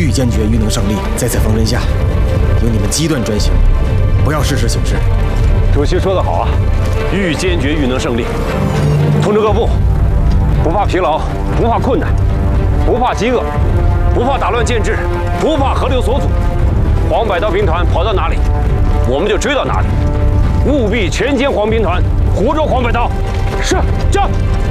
愈坚决愈能胜利。在此方针下，由你们机断专行，不要事事请示。 主席说得好啊，愈坚决愈能胜利。通知各部，不怕疲劳，不怕困难，不怕饥饿，不怕打乱建制，不怕河流所阻。黄百道兵团跑到哪里，我们就追到哪里。务必全歼黄兵团，活捉黄百道。是，将。